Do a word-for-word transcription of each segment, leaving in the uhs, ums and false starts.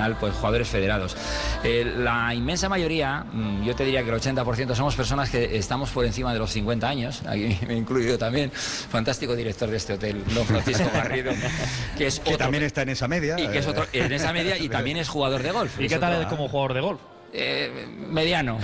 final pues jugadores federados. Eh, la inmensa mayoría, yo te diría que el ochenta por ciento somos personas que estamos por encima de los cincuenta años, aquí me he incluido también, fantástico director de este hotel, don Francisco Garrido, que es que otro, también está en esa media. y que es otro, en esa media y también es jugador de golf. ¿Y qué tal es como jugador de golf? Eh, mediano,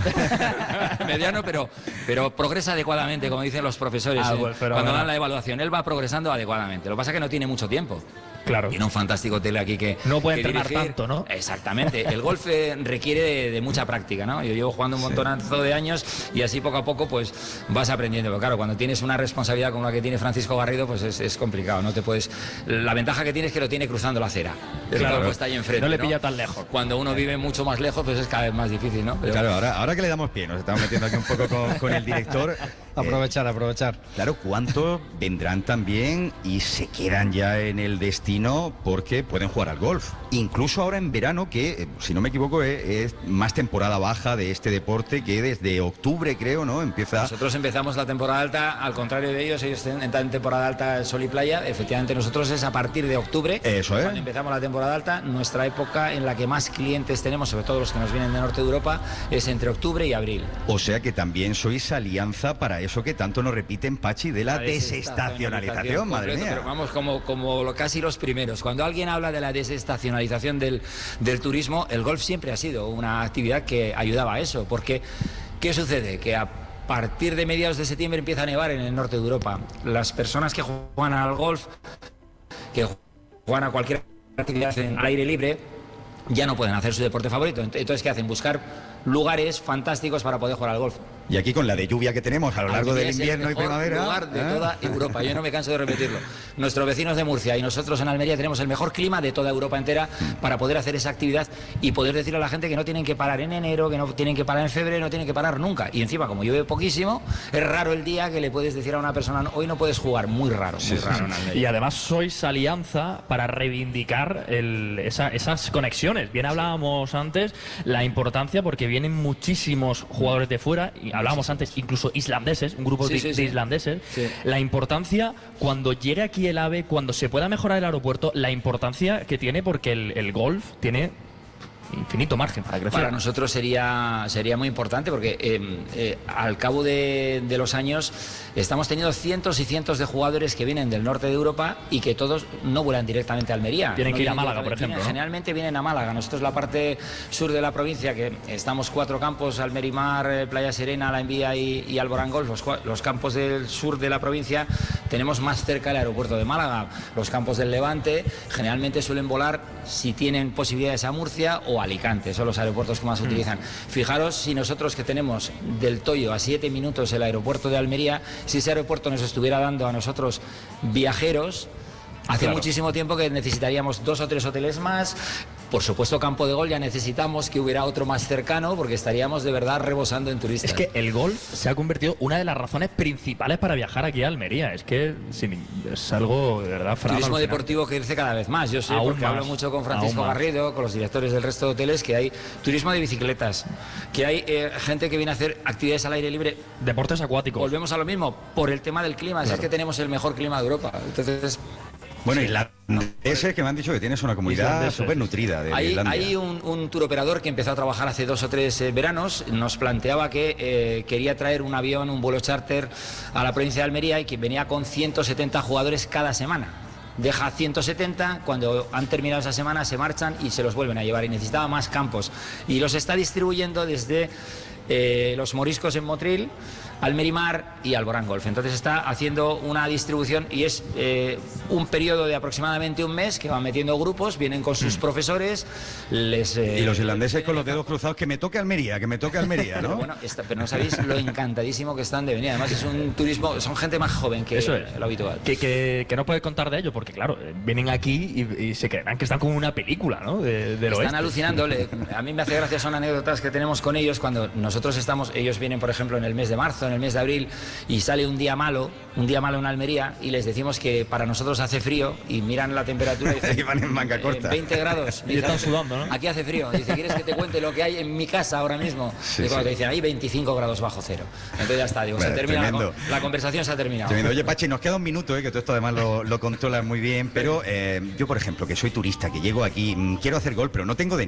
mediano, pero, pero progresa adecuadamente, como dicen los profesores ah, eh, pues, pero, cuando bueno. dan la evaluación. Él va progresando adecuadamente. Lo que pasa es que no tiene mucho tiempo. Claro. Tiene un fantástico hotel aquí que no puede que entrenar dirigir. tanto, ¿no? Exactamente. El golf eh, requiere de, de mucha práctica, ¿no? Yo llevo jugando un montonazo de años y así poco a poco pues vas aprendiendo. Pero claro, cuando tienes una responsabilidad como la que tiene Francisco Garrido, pues es, es complicado, no te puedes. La ventaja que tiene es que lo tiene cruzando la acera. El claro, golf está ahí enfrente. No le ¿no? pilla tan lejos. Cuando uno vive mucho más lejos, pues es cada vez más difícil, ¿no? Pero, claro, ahora, ahora que le damos pie, nos estamos metiendo aquí un poco con, con el director. Aprovechar, eh, aprovechar. Claro, ¿cuántos vendrán también y se quedan ya en el destino porque pueden jugar al golf? Incluso ahora en verano, que, si no me equivoco, es, es más temporada baja de este deporte, que desde octubre, creo, ¿no? Empieza... Nosotros empezamos la temporada alta, al contrario de ellos, ellos entran en temporada alta sol y playa. Efectivamente, nosotros es a partir de octubre. Eso es. Cuando empezamos la temporada alta, nuestra época en la que más clientes tenemos, sobre todo los que nos vienen de norte de Europa, es entre octubre y abril. O sea que también sois alianza para eso que tanto nos repiten, Pachi, de la, La desestacionalización, madre mía. Pero vamos, como, como casi los primeros. Cuando alguien habla de la desestacionalización del, del turismo, el golf siempre ha sido una actividad que ayudaba a eso. Porque, ¿qué sucede? Que a partir de mediados de septiembre empieza a nevar en el norte de Europa. Las personas que juegan al golf, que juegan a cualquier actividad en al aire libre, ya no pueden hacer su deporte favorito. Entonces, ¿qué hacen? Buscar lugares fantásticos para poder jugar al golf. Y aquí con la de lluvia que tenemos a lo largo del invierno y primavera... lugar de ¿eh? toda Europa, yo no me canso de repetirlo. Nuestros vecinos de Murcia y nosotros en Almería tenemos el mejor clima de toda Europa entera para poder hacer esa actividad y poder decirle a la gente que no tienen que parar en enero, que no tienen que parar en febrero, no tienen que parar nunca. Y encima, como llueve poquísimo, es raro el día que le puedes decir a una persona, hoy no puedes jugar, muy raro, muy sí, raro sí. en Almería. Y además sois alianza para reivindicar el, esa, esas conexiones. Bien hablábamos antes la importancia, porque vienen muchísimos jugadores de fuera, y hablábamos sí, antes incluso islandeses, un grupo sí, de, sí, de sí. islandeses, Sí. la importancia cuando llegue aquí el AVE, cuando se pueda mejorar el aeropuerto, la importancia que tiene, porque el, el golf tiene infinito margen para crecer. Para nosotros sería, sería muy importante porque eh, eh, al cabo de, de los años estamos teniendo cientos y cientos de jugadores que vienen del norte de Europa y que todos no vuelan directamente a Almería. Tienen no que ir a vienen Málaga, por ejemplo, vienen, ¿no? Generalmente vienen a Málaga. Nosotros la parte sur de la provincia, que estamos cuatro campos, Almerimar, eh, Playa Serena, La Envía y, y Alborán Golf, los, los campos del sur de la provincia, tenemos más cerca el aeropuerto de Málaga. Los campos del Levante generalmente suelen volar, si tienen posibilidades, a Murcia o a Alicante. Son los aeropuertos que más se utilizan. Fijaros si nosotros, que tenemos del Toyo a siete minutos el aeropuerto de Almería, si ese aeropuerto nos estuviera dando a nosotros viajeros, hace claro. muchísimo tiempo que necesitaríamos dos o tres hoteles más. Por supuesto, campo de golf ya necesitamos que hubiera otro más cercano, porque estaríamos de verdad rebosando en turistas. Es que el golf se ha convertido en una de las razones principales para viajar aquí a Almería. Es que sin, es algo de verdad Turismo alucinante. deportivo que crece cada vez más. Yo sé, Aún porque más, hablo mucho con Francisco aún más. Garrido, con los directores del resto de hoteles, que hay turismo de bicicletas, que hay eh, gente que viene a hacer actividades al aire libre. Deportes acuáticos. Volvemos a lo mismo, por el tema del clima. Si es que tenemos el mejor clima de Europa. Entonces... Bueno, islandeses, que me han dicho que tienes una comunidad Islandeses. súper nutrida de, de Hay, Islandia. hay un, un tour operador que empezó a trabajar hace dos o tres eh, veranos, nos planteaba que eh, quería traer un avión, un vuelo charter a la provincia de Almería y que venía con ciento setenta jugadores cada semana. Deja ciento setenta, cuando han terminado esa semana se marchan y se los vuelven a llevar, y necesitaba más campos. Y los está distribuyendo desde eh, Los Moriscos en Motril, Almerimar y Alborán Golf. Entonces está haciendo una distribución y es eh, un periodo de aproximadamente un mes que van metiendo grupos, vienen con sus mm. profesores, les... Eh, y los irlandeses con los dedos cruzados, que me toque Almería, que me toque Almería, ¿no? Pero bueno, está, pero no sabéis lo encantadísimo que están de venir. Además es un turismo, son gente más joven que Eso es. lo habitual. Que, que, que no puedes contar de ello, porque claro, vienen aquí y, y se creerán que están como una película, ¿no? De, del Están oeste. alucinando. Le, a mí me hace gracia, son anécdotas que tenemos con ellos cuando nosotros estamos, ellos vienen por ejemplo en el mes de marzo, en el mes de abril, y sale un día malo, un día malo en Almería, y les decimos que para nosotros hace frío, y miran la temperatura y dicen, y van en manga corta. Eh, veinte grados. Y están sudando, ¿no? Aquí hace frío. Dice, ¿quieres que te cuente lo que hay en mi casa ahora mismo? Sí, y cuando sí. te dicen, hay veinticinco grados bajo cero. Entonces ya está, digo, Bueno, se termina la, tremendo. la conversación se ha terminado. Tremendo. Oye, Pachi, nos queda un minuto, eh, que tú esto además lo, lo controlas muy bien, pero eh, yo, por ejemplo, que soy turista, que llego aquí, mmm, quiero hacer golf, pero no tengo de